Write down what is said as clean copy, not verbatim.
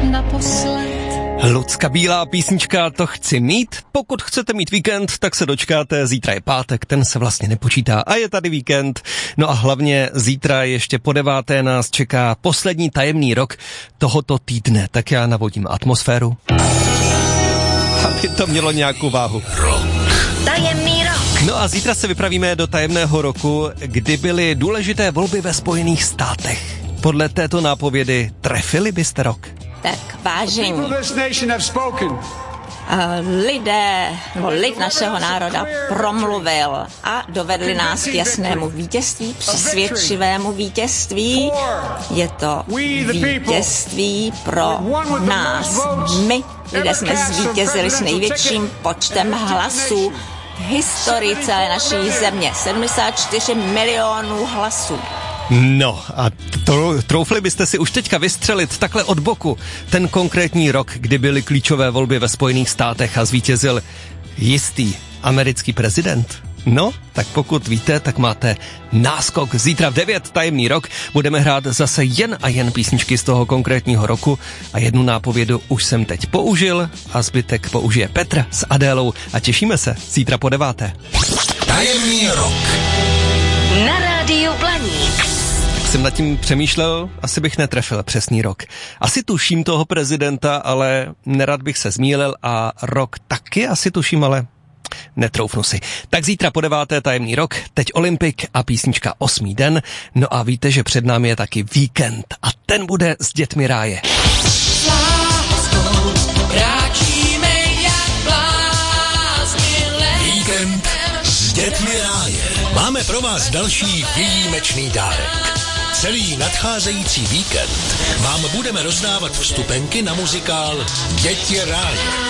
naposled. Lucka Bílá, písnička To chci mít. Pokud chcete mít víkend, tak se dočkáte. Zítra je pátek, ten se vlastně nepočítá a je tady víkend. No a hlavně zítra ještě po 9. nás čeká poslední tajemný rok tohoto týdne. Tak já navodím atmosféru, aby to mělo nějakou váhu. Tajemný rok. No a zítra se vypravíme do tajemného roku, kdy byly důležité volby ve Spojených státech. Podle této nápovědy trefili byste rok? Tak vážení, lid našeho národa promluvil a dovedli nás k jasnému vítězství, přesvědčivému vítězství. Je to vítězství pro nás. My, lidé, jsme zvítězili s největším počtem hlasů v historii celé naší země. 74 milionů hlasů. No a troufli byste si už teďka vystřelit takhle od boku ten konkrétní rok, kdy byly klíčové volby ve Spojených státech a zvítězil jistý americký prezident? No, tak pokud víte, tak máte náskok. Zítra v 9 tajemný rok budeme hrát zase jen a jen písničky z toho konkrétního roku a jednu nápovědu už jsem teď použil a zbytek použije Petr s Adélou a těšíme se zítra po 9. Tajemný rok Na rádiu Blaník. Jsem nad tím přemýšlel, asi bych netrefil přesný rok. Asi tuším toho prezidenta, ale nerad bych se zmýlil a rok taky asi tuším, ale netroufnu si. Tak zítra po 9. tajemný rok, teď Olympik a písnička 8. den. No a víte, že před námi je taky víkend a ten bude s dětmi ráje. Víkend s dětmi ráje. Máme pro vás další výjimečný dárek. Celý nadcházející víkend vám budeme rozdávat vstupenky na muzikál Děti ráje.